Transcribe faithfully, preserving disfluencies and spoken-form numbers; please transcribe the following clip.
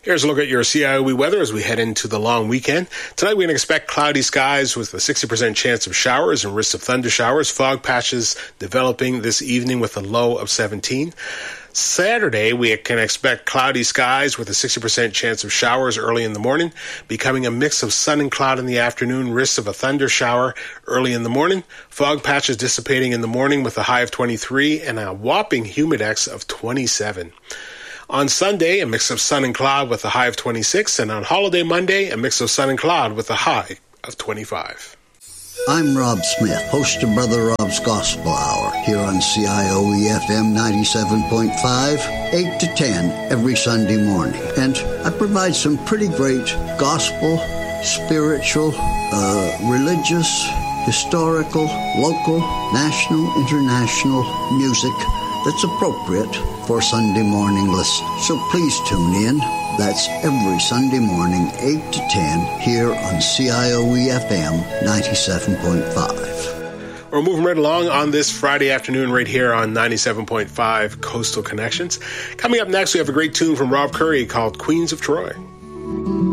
Here's a look at your C I O E weather as we head into the long weekend. Tonight we're going to expect cloudy skies with a sixty percent chance of showers and risks of thunder showers. Fog patches developing this evening with a low of seventeen. Saturday, we can expect cloudy skies with a sixty percent chance of showers early in the morning, becoming a mix of sun and cloud in the afternoon, risks of a thunder shower early in the morning. Fog patches dissipating in the morning with a high of twenty-three and a whopping humidex of twenty-seven. On Sunday, a mix of sun and cloud with a high of twenty-six, and on holiday Monday, a mix of sun and cloud with a high of twenty-five. I'm Rob Smith, host of Brother Rob's Gospel Hour, here on C I O E F M ninety-seven point five, eight to ten every Sunday morning. And I provide some pretty great gospel, spiritual, uh, religious, historical, local, national, international music that's appropriate for Sunday morning listeners. So please tune in. That's every Sunday morning, eight to ten, here on C I O E F M ninety-seven point five. We're moving right along on this Friday afternoon right here on ninety-seven point five Coastal Connections. Coming up next, we have a great tune from Rob Curry called Queens of Troy.